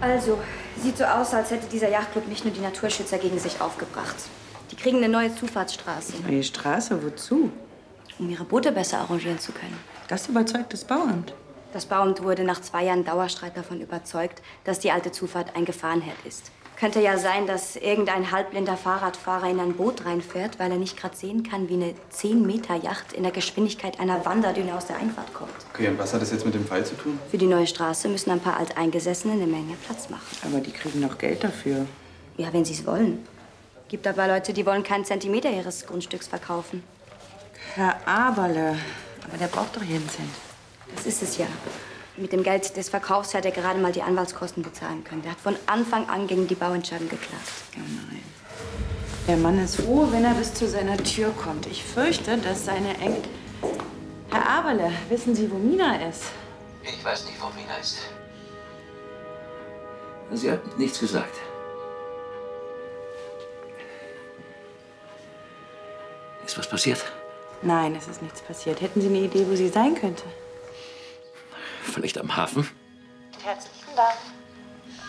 Also, sieht so aus, als hätte dieser Yachtclub nicht nur die Naturschützer gegen sich aufgebracht. Die kriegen eine neue Zufahrtsstraße. Neue Straße? Wozu? Um ihre Boote besser arrangieren zu können. Das überzeugt das Bauamt. Das Bauamt wurde nach 2 Jahren Dauerstreit davon überzeugt, dass die alte Zufahrt ein Gefahrenherd ist. Könnte ja sein, dass irgendein halbblinder Fahrradfahrer in ein Boot reinfährt, weil er nicht gerade sehen kann, wie eine 10-Meter-Yacht in der Geschwindigkeit einer Wanderdüne aus der Einfahrt kommt. Okay, und was hat das jetzt mit dem Fall zu tun? Für die neue Straße müssen ein paar Alteingesessene eine Menge Platz machen. Aber die kriegen noch Geld dafür. Ja, wenn sie es wollen. Gibt aber Leute, die wollen keinen Zentimeter ihres Grundstücks verkaufen. Herr Aberle, aber der braucht doch jeden Cent. Das ist es ja. Mit dem Geld des Verkaufs hätte er gerade mal die Anwaltskosten bezahlen können. Der hat von Anfang an gegen die Bauentscheidung geklagt. Oh nein. Der Mann ist froh, wenn er bis zu seiner Tür kommt. Ich fürchte, dass seine Enkel... Herr Aberle, wissen Sie, wo Mina ist? Ich weiß nicht, wo Mina ist. Sie hat nichts gesagt. Ist was passiert? Nein, es ist nichts passiert. Hätten Sie eine Idee, wo sie sein könnte? Vielleicht am Hafen? Herzlichen Dank.